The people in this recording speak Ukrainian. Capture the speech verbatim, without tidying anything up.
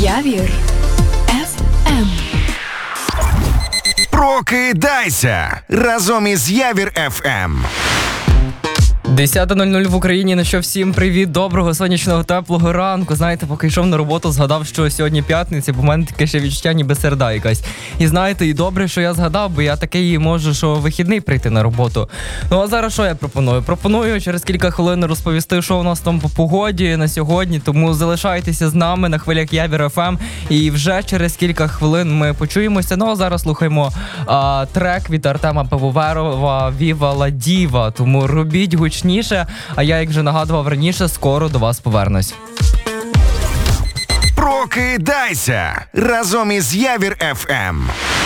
Явір еф ем. Прокидайся разом із Явір еф ем. десята нуль нуль в Україні. Ну що, всім привіт, доброго сонячного теплого ранку. Знаєте, поки йшов на роботу, згадав, що сьогодні п'ятниця, бо в мене таке ще відчуття, ніби середа якась. І знаєте, і добре, що я згадав, бо я такий можу, що вихідний прийти на роботу. Ну а зараз що я пропоную? Пропоную через кілька хвилин розповісти, що у нас там по погоді на сьогодні, тому залишайтеся з нами на хвилях Явір еф ем, і вже через кілька хвилин ми почуємося. Ну а зараз слухаємо а, трек від Артема Пивоварова «Віва ла Діва», тому робіть гучніше, а я, як вже нагадував раніше, скоро до вас повернусь. Прокидайся разом із Явір еф ем.